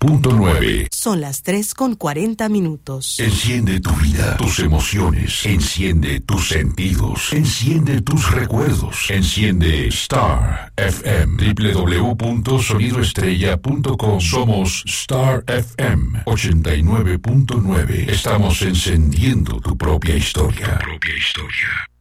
89.9. Son las 3:40. Enciende tu vida, tus emociones. Enciende tus sentidos. Enciende tus recuerdos. Enciende Star FM. www.sonidoestrella.com. Somos Star FM 89.9. Estamos encendiendo tu propia historia.